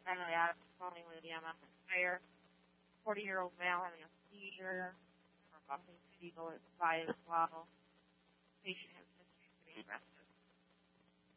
Finally out of calling with the EMS and fire. 40-year-old male having a seizure. Or Buffalo City Eagle is by as well. Patient has history to be arrested.